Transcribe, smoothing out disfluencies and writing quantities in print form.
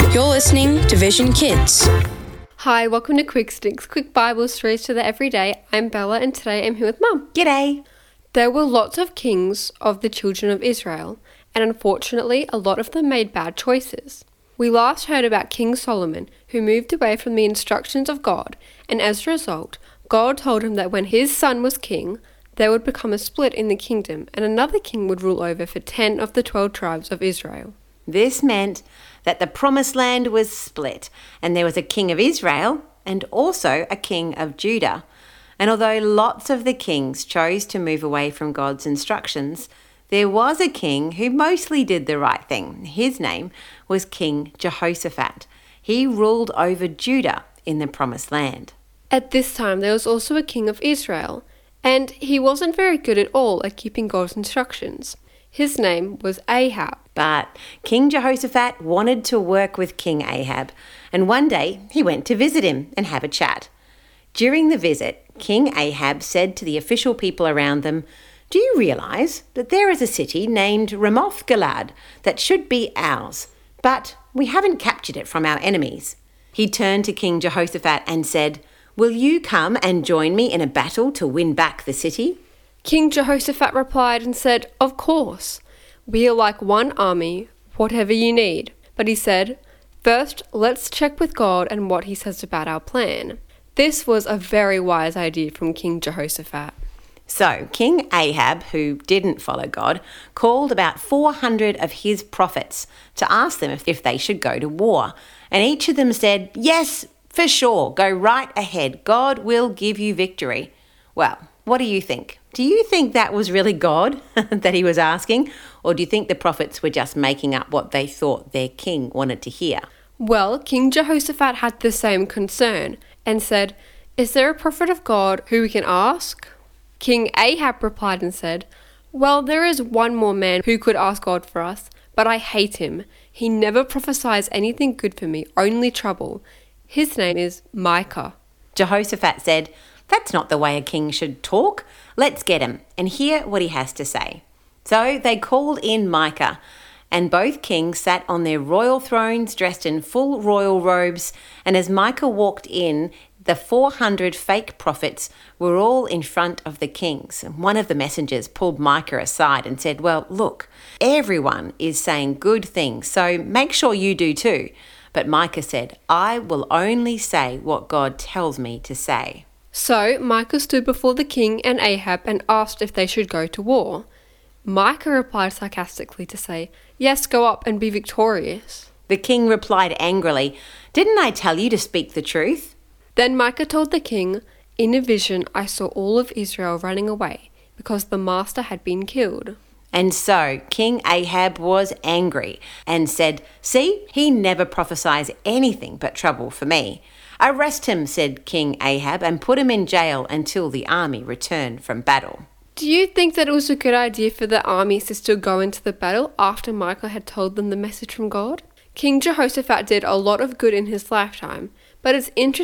You're listening to Vision Kids. Hi, welcome to Quick Sticks, quick Bible stories for the everyday. I'm Bella and today I'm here with Mum. G'day. There were lots of kings of the children of Israel, and unfortunately a lot of them made bad choices. We last heard about King Solomon, who moved away from the instructions of God, and as a result, God told him that when his son was king, there would become a split in the kingdom, and another king would rule over for 10 of the 12 tribes of Israel. This meant that the promised land was split, and there was a king of Israel and also a king of Judah. And although lots of the kings chose to move away from God's instructions, there was a king who mostly did the right thing. His name was King Jehoshaphat. He ruled over Judah in the promised land. At this time, there was also a king of Israel, and he wasn't very good at all at keeping God's instructions. His name was Ahab. But King Jehoshaphat wanted to work with King Ahab, and one day he went to visit him and have a chat. During the visit, King Ahab said to the official people around them, "Do you realise that there is a city named Ramoth-Gilead that should be ours, but we haven't captured it from our enemies?" He turned to King Jehoshaphat and said, "Will you come and join me in a battle to win back the city?" King Jehoshaphat replied and said, "Of course, we are like one army, whatever you need." But he said, "First, let's check with God and what he says about our plan." This was a very wise idea from King Jehoshaphat. So King Ahab, who didn't follow God, called about 400 of his prophets to ask them if they should go to war. And each of them said, "Yes, for sure, go right ahead. God will give you victory." Well, what do you think? Do you think that was really God that he was asking? Or do you think the prophets were just making up what they thought their king wanted to hear? Well, King Jehoshaphat had the same concern and said, "Is there a prophet of God who we can ask?" King Ahab replied and said, "Well, there is one more man who could ask God for us, but I hate him. He never prophesies anything good for me, only trouble. His name is Micah." Jehoshaphat said, "That's not the way a king should talk. Let's get him and hear what he has to say." So they called in Micah, and both kings sat on their royal thrones dressed in full royal robes, and as Micah walked in, the 400 fake prophets were all in front of the kings. And one of the messengers pulled Micah aside and said, "Well, look, everyone is saying good things, so make sure you do too." But Micah said, "I will only say what God tells me to say." So Micah stood before the king and Ahab and asked if they should go to war. Micah replied sarcastically to say, "Yes, go up and be victorious." The king replied angrily, "Didn't I tell you to speak the truth?" Then Micah told the king, "In a vision I saw all of Israel running away because the master had been killed." And so King Ahab was angry and said, "See, he never prophesies anything but trouble for me." "Arrest him," said King Ahab, "and put him in jail until the army return from battle." Do you think that it was a good idea for the armies to still go into the battle after Micah had told them the message from God? King Jehoshaphat did a lot of good in his lifetime, but it's interesting